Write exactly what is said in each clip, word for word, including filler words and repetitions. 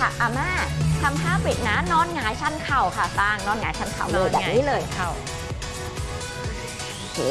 อาม่าทำท่าปิดนะนอนหงายชันเข่าค่ะสร้างนอนหงายชันเข่าเลยแบบนี้เลยเข่าโอเค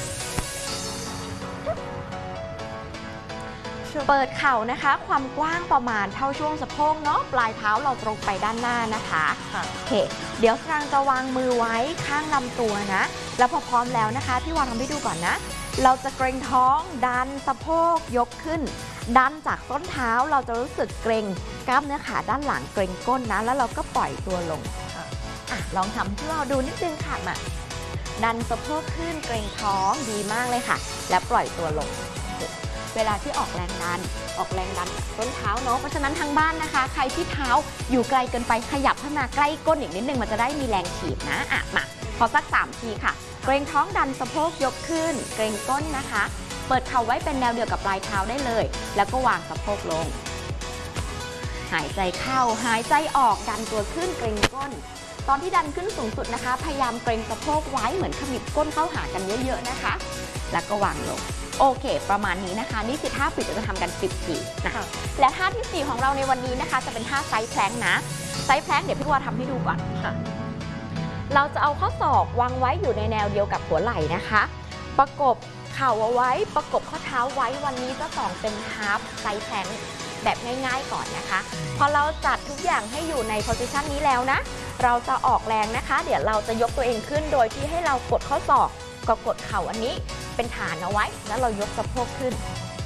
เปิดเข่านะคะความกว้างประมาณเท่าช่วงสะโพกเนาะปลายเท้าเราตรงไปด้านหน้านะคะโอเคเดี๋ยวสรางจะวางมือไว้ข้างลำตัวนะแล้วพอพร้อมแล้วนะคะพี่วางทำให้ดูก่อนนะเราจะเกรงท้องดันสะโพกยกขึ้นดันจากต้นเท้าเราจะรู้สึกเกรงกล้ามเนื้อขาด้านหลังเกรงก้นนะแล้วเราก็ปล่อยตัวลงอ่ะลองทำที่เราดูนิดนึงค่ะมาดันสะโพกขึ้นเกรงท้องดีมากเลยค่ะและปล่อยตัวลงเวลาที่ออกแรงดันออกแรงดันต้นเท้าเนาะเพราะฉะนั้นทางบ้านนะคะใครที่เท้าอยู่ไกลเกินไปขยับขึ้นมาใกล้ก้นอีกนิดนึงมันจะได้มีแรงถีบนะอ่ะมาพอสักสามทีค่ะเกรงท้องดันสะโพกยกขึ้นเกรงก้นนะคะเปิดเข่าไว้เป็นแนวเดียวกับปลายเท้าได้เลยแล้วก็วางสะโพกลงหายใจเข้าหายใจออกดันตัวขึ้นเกรงก้นตอนที่ดันขึ้นสูงสุดนะคะพยายามเกรงสะโพกไว้เหมือนขมิบก้นเข้าหากันเยอะๆนะคะแล้วก็วางลงโอเคประมาณนี้นะคะนี่คือท่าปิดจะทำกันสิบทีนะคะและท่าที่สี่ของเราในวันนี้นะคะจะเป็นท่าไซด์แพลงก์นะไซด์แพลงก์เดี๋ยวพี่วาทำให้ดูก่อนค่ะเราจะเอาข้อศอกวางไว้อยู่ในแนวเดียวกับหัวไหล่นะคะประกบเข่าเอาไว้ประกบข้อเท้าไว้วันนี้จะสอนเป็นฮาล์ฟไซด์แพลงก์แบบง่ายๆก่อนนะคะพอเราจัดทุกอย่างให้อยู่ในโพสิชันนี้แล้วนะเราจะออกแรงนะคะเดี๋ยวเราจะยกตัวเองขึ้นโดยที่ให้เรากดข้อศอกกับกดเข่าอันนี้เป็นฐานเอาไว้แล้วเรายกสะโพกขึ้น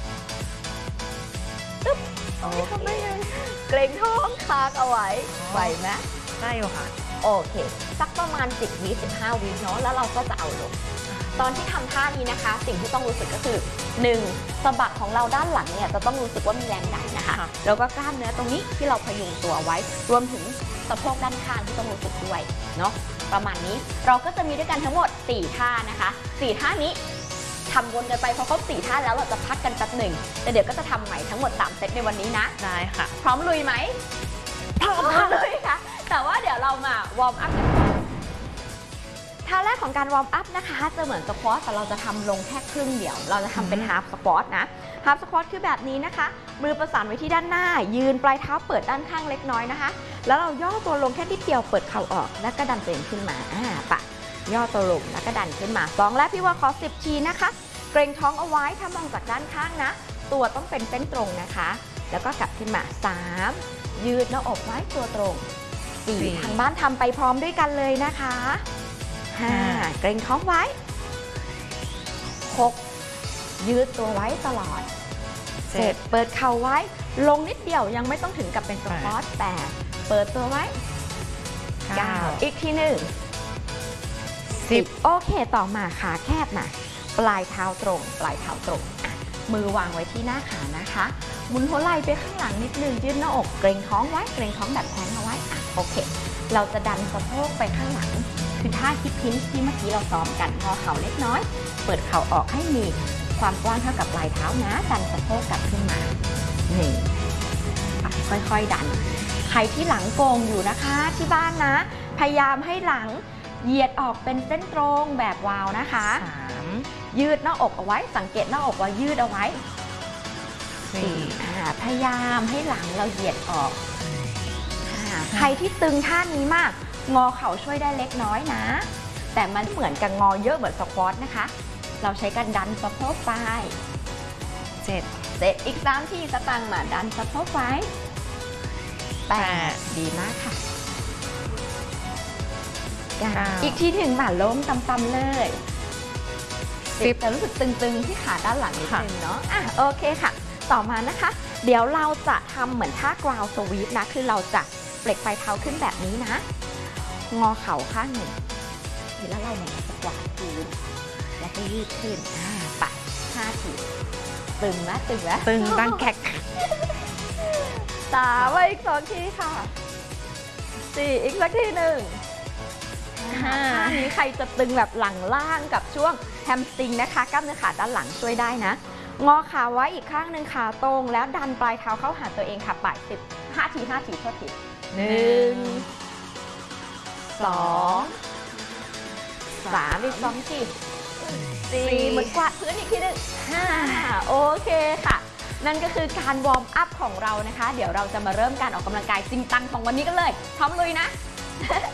ตึ๊บโอเคเกรงท้องคางเอาไว้ไหวไหมได้อยู่ค่ะโอเคสักประมาณสิบวิสิบห้าวิเนาะแล้วเราก็จะเอาลงตอนที่ทำท่านี้นะคะสิ่งที่ต้องรู้สึกก็คือหนึ่งสะบักของเราด้านหลังเนี่ยจะต้องรู้สึกว่ามีแรงดันนะคะแล้วก็กล้ามเนื้อตรงนี้ที่เราพยุงตัวไว้รวมถึงสะโพกด้านข้างที่ต้องรู้สึกด้วยเนาะประมาณนี้เราก็จะมีด้วยกันทั้งหมดสี่ท่านะคะสี่ท่านี้ทำวนกันไปพอครบสี่ท่าแล้วเราจะพักกันแป๊บหนึ่งแต่เดี๋ยวก็จะทำใหม่ทั้งหมดสามเซตในวันนี้นะได้ค่ะพร้อมลุยไหมพร้อมเลยค่ะแต่ว่าเดี๋ยวเรามาวอร์มอัพกันท่าแรกของการวอร์มอัพนะคะจะเหมือนสควอตแต่เราจะทำลงแค่ครึ่งเดียวเราจะทำเป็นฮาล์ฟสควอตนะฮาล์ฟสควอตคือแบบนี้นะคะมือประสานไว้ที่ด้านหน้ายืนปลายเท้าเปิดด้านข้างเล็กน้อยนะคะแล้วเราย่อตัวลงแค่นิดเดียวเปิดเข่าออกแล้วก็ดันตัวเองขึ้นมาอ่าปะย่อตัวลงแล้วก็ดันขึ้นมาสองและพี่ว่าขอสิบทีนะคะเกรงท้องเอาไว้ถ้ามองจากด้านข้างนะตัวต้องเป็นเส้นตรงนะคะแล้วก็กลับขึ้นมาสามยืดหน้าอกไว้ตัวตรงสี่ทางบ้านทำไปพร้อมด้วยกันเลยนะคะห้าเกรงท้องไว้หกยืดตัวไว้ตลอดเจ็ดเปิดเข่าไว้ลงนิดเดียวยังไม่ต้องถึงกับเป็นสควอตแปดเปิดตัวไว้เก้าอีกทีหนึ่งสิบโอเคต่อมาขาแคบมาปลายเท้าตรงปลายเท้าตรงมือวางไว้ที่หน้าขานะคะหมุนหัวไหล่ไปข้างหลังนิดนึงยืดหน้าอกเกรงท้องไว้เกรงท้องแบบแพนเอาไว้โอเคเราจะดันสะโพกไปข้างหลังคือท่าฮิปพินช์ที่เมื่อกี้เราซ้อมกันงอเข่าเล็กน้อยเปิดเข่าออกให้มีความกว้างเท่ากับปลายเท้านะดันสะโพกกลับขึ้นมานี่ค่อยๆดันใครที่หลังโกงอยู่นะคะที่บ้านนะพยายามให้หลังเหยียดออกเป็นเส้นตรงแบบวาวนะคะยืดหน้าอกเอาไว้สังเกตหน้าอกว่ายืดเอาไว้สี่พยายามให้หลังเราเหยียดออกใครที่ตึงท่านี้มากงอเข่าช่วยได้เล็กน้อยนะแต่มันเหมือนกับงอเยอะเหมือนสควอตนะคะเราใช้การดันสะโพกไปเจ็ดเจ็ดอีกสามทีสตางค์มาดันสะโพกไว้แปดดีมากค่ะอีกทีถึงหมาล้มตำๆเลยสิบจะรู้สึกตึงๆที่ขาด้านหลังนิดนึงเนาะอ่ะโอเคค่ะต่อมานะคะเดี๋ยวเราจะทำเหมือนท่ากราวสวีปนะคือเราจะเปล่งปลายเท้าขึ้นแบบนี้นะงอเข่าข้างหนึ่งแล้วเราเนี่ยจะกวาดพื้นแล้วก็ยืดขึ้นอ่าไปห้าทีตึงไหมตึงไหมตึงตั้งแขกสามไปอีกสองทีค่ะสี่อีกสักทีหนึ่งห้านี้ใครจะตึงแบบหลังล่างกับช่วงแฮมสตริงนะคะกล้ามเนื้อขาด้านหลังช่วยได้นะงอขาไว้อีกข้างหนึ่งขาตรงแล้วดันปลายเท้าเข้าหาตัวเองค่ะปลายสิบห้าทีห้าทีโทษทีหนึ่งสองสามอีกสองทีสี่เหมือนกวาดพื้นอีกทีหนึ่งห้าโอเคค่ะนั่นก็คือการวอร์มอัพของเรานะคะเดี๋ยวเราจะมาเริ่มการออกกำลังกายจริงจังของวันนี้กันเลยพร้อมลุยนะ